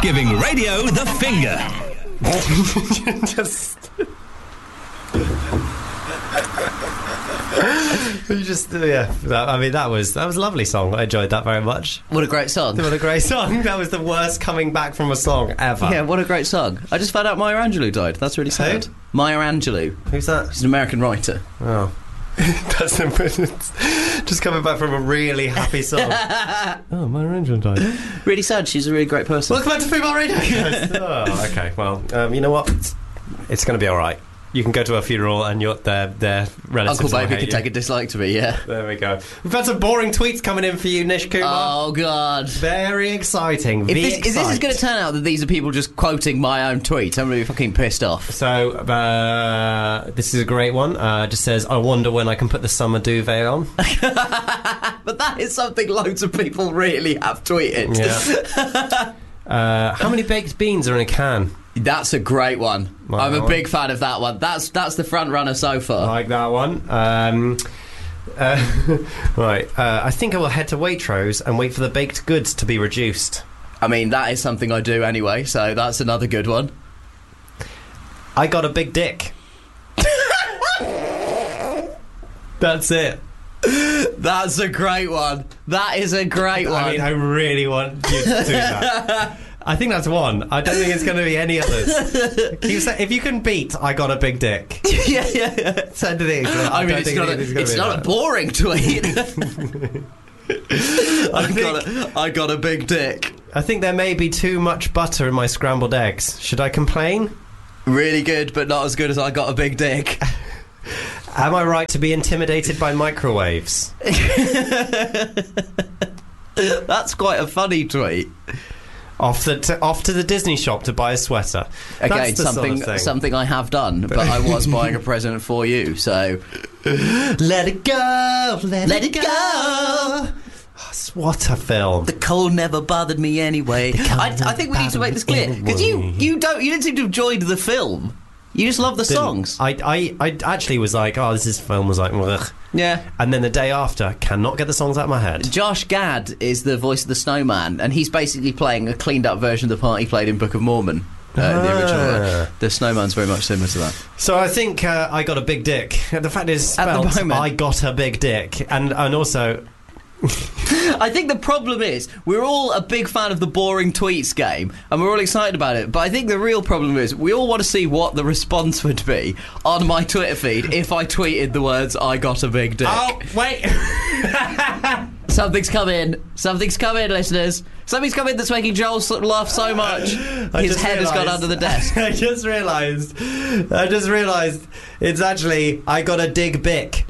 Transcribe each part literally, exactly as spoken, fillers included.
Giving radio the finger. Just... you just, yeah. That, I mean, that was that was a lovely song. I enjoyed that very much. What a great song. What a great song. That was the worst coming back from a song ever. Yeah, what a great song. I just found out Maya Angelou died. That's really sad. Who? Maya Angelou. Who's that? She's an American writer. Oh. That's just coming back from a really happy song. Oh, Maya Angelou died. Really sad. She's a really great person. Welcome back to Female Radio. Oh, okay. Well, um, you know what? It's, it's going to be all right. You can go to a funeral and your their their relatives. Uncle Baby can could take a dislike to me. Yeah. There we go. We've had some boring tweets coming in for you, Nish Kumar. Oh God. Very exciting. If this, if this is going to turn out that these are people just quoting my own tweets, I'm going to be fucking pissed off. So uh, this is a great one. Uh, just says, "I wonder when I can put the summer duvet on." But that is something loads of people really have tweeted. Yeah. uh, how many baked beans are in a can? That's a great one. Like I'm a one. big fan of that one. That's that's the front runner so far. I like that one. Um, uh, right. Uh, I think I will head to Waitrose and wait for the baked goods to be reduced. I mean, that is something I do anyway, so that's another good one. I got a big dick. That's it. That's a great one. That is a great one. I mean, I really want you to do that. I think that's one. I don't think it's going to be any others. Keep say, if you can beat I got a big dick. yeah, yeah, yeah. Send it in. I, I mean, it's not, a, it's not a boring tweet. I, think, got a, I got a big dick. I think there may be too much butter in my scrambled eggs. Should I complain? Really good, but not as good as I got a big dick. Am I right to be intimidated by microwaves? That's quite a funny tweet. Off the t- off to the Disney shop to buy a sweater. Again, That's the something sort of thing. something I have done, but I was buying a present for you, so let it go, let, let it it go. go. What a film! The cold never bothered me anyway. I, I think we need to make this clear because you you don't you didn't seem to have enjoyed the film. You just love the Didn't. songs. I, I I actually was like, oh, this is film was like, ugh. Yeah. And then the day after, cannot get the songs out of my head. Josh Gad is the voice of the Snowman, and he's basically playing a cleaned up version of the part he played in Book of Mormon. Uh, ah. The original one. The Snowman's very much similar to that. So I think uh, I got a big dick. The fact is, At the spelled, moment. I got a big dick, and and also. I think the problem is we're all a big fan of the boring tweets game and we're all excited about it, but I think the real problem is we all want to see what the response would be on my Twitter feed if I tweeted the words I got a big dick. Oh, wait. Something's come in. Something's come in, listeners. Something's come in that's making Joel laugh so much. I His just head has gone realised- under the desk. I just realised. I just realised it's actually I got a dig bick.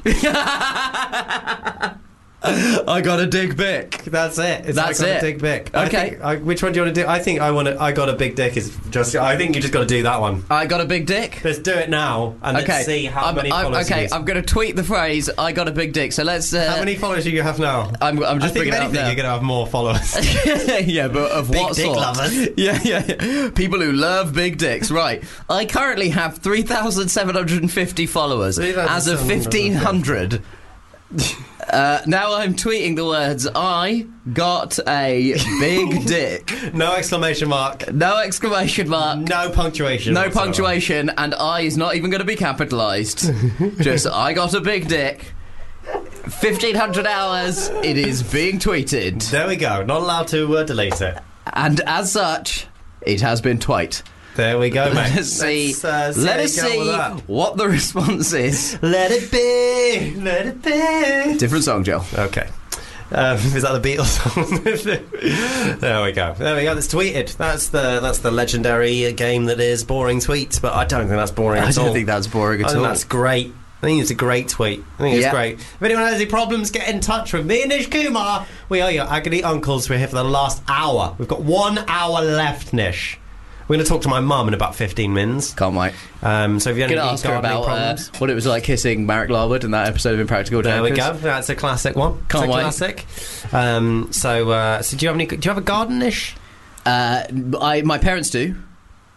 I got a dig bick. That's it. It's That's I got it. a dig bick. I Okay. think- I, which one do you want to do? I think I want to. I got a big dick is just. I think you just got to do that one. I got a big dick. Let's do it now and Okay. let's see how I'm, many I'm, followers. okay, you I'm going to tweet the phrase "I got a big dick." So let's. Uh, How many followers do you have now? I'm, I'm I just think bringing if it up anything, now. you're going to have more followers. Yeah, but of Big what dick sort? lovers. Yeah, yeah, yeah. People who love big dicks. Right. I currently have three thousand seven hundred fifty followers as of fifteen hundred. Uh, now I'm tweeting the words I got a big dick. No exclamation mark. No exclamation mark. No punctuation. No whatsoever. punctuation, and I is not even going to be capitalised. Just I got a big dick. fifteen hundred hours. It is being tweeted, There we go. Not allowed to uh, delete it. and as such, it has been twite. There we go, mate. Let us see. Let's, uh, see let how us you get on with see that. what the response is. Let it be. Let it be. Different song, Joe. Okay. Um, is that the Beatles song? There we go. There we go. That's tweeted. That's the that's the legendary game that is boring tweets. But I don't think that's boring I at all. don't think that's boring I at think all. that's great. I think it's a great tweet. I think it's Yeah. great. If anyone has any problems, get in touch with me and Nish Kumar. We are your agony uncles. We're here for the last hour. We've got one hour left, Nish. We're going to talk to my mum in about fifteen minutes. Can't wait. Um, so if you have Can any I ask her gardening about uh, problems, what it was like kissing Marek Larwood in that episode of Impractical there we Jokers? go. That's a classic one. Can't it's a wait. classic. Um, so, uh, so do you have any? Do you have a garden, Nish? Uh, I, my parents do.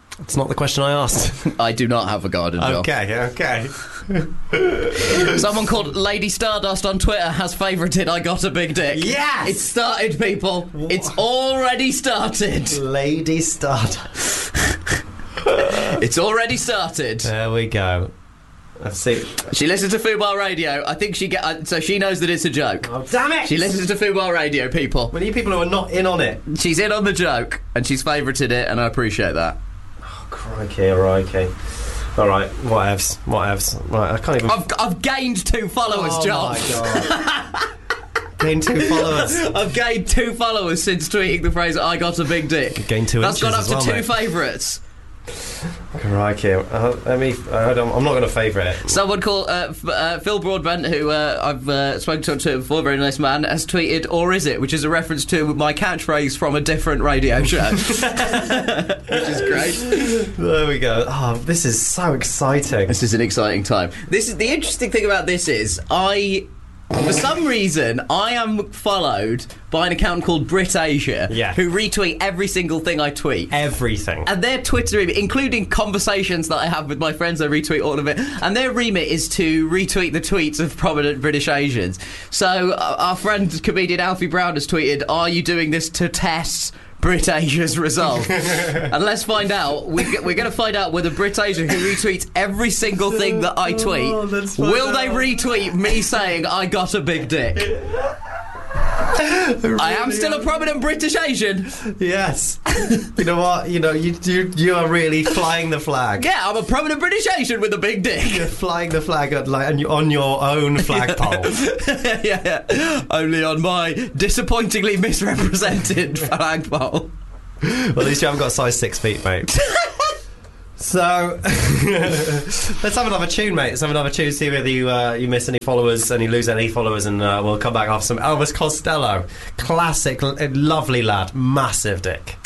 It's not the question I asked. I do not have a garden job. Okay, okay. Someone called Lady Stardust on Twitter has favourited I Got a Big Dick. Yes! It's started, people. What? It's already started. Lady Stardust. It's already started. There we go. Let's see. She listens to Fubar Radio. I think she get uh, so she knows that it's a joke. Oh, damn it! She listens to Fubar Radio, people. When you people who are not in on it. She's in on the joke, and she's favourited it, and I appreciate that. Oh, crikey, crikey. All right, whatevs, whatevs. Right, I can't even... I've, I've gained two followers, oh, John. Oh, my God. Gained two followers. I've gained two followers since tweeting the phrase, I got a big dick. Gained two That's inches gone up as to well, two mate. favourites. Crikey. Uh, let me... I don't, I'm not going to favourite it. Someone called uh, F- uh, Phil Broadbent, who uh, I've uh, spoken to on Twitter before, very nice man, has tweeted, or is it, which is a reference to my catchphrase from a different radio show. Which is great. There we go. Oh, this is so exciting. This is an exciting time. This is the interesting thing about this is I... For some reason, I am followed by an account called Brit Asia, Yeah. who retweet every single thing I tweet. Everything. And their Twitter remit, including conversations that I have with my friends, I retweet all of it. And their remit is to retweet the tweets of prominent British Asians. So uh, our friend comedian Alfie Brown has tweeted, "Are you doing this to test Brit Asia's resolve?" And let's find out. We, we're going to find out whether Brit Asia, who retweets every single thing that I tweet, Oh, let's find will they out. retweet me saying I got a big dick? I am still a prominent British Asian. Yes. You know what? You know, you, you you are really flying the flag. Yeah, I'm a prominent British Asian with a big dick. You're flying the flag at, like, on your- on your own flagpole. yeah, yeah, only on my disappointingly misrepresented flagpole. Well, at least you haven't got size six feet, mate. So, let's have another tune, mate. Let's have another tune, see whether you uh, you miss any followers and you lose any followers, and uh, we'll come back after some Elvis Costello. Classic, l- lovely lad, massive dick.